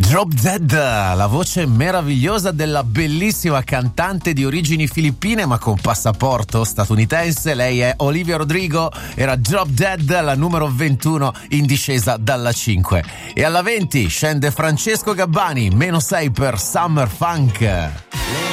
Drop Dead, la voce meravigliosa della bellissima cantante di origini filippine ma con passaporto statunitense. Lei è Olivia Rodrigo, era Drop Dead, la numero 21 in discesa dalla 5. E alla 20 scende Francesco Gabbani, -6 per Summer Funk.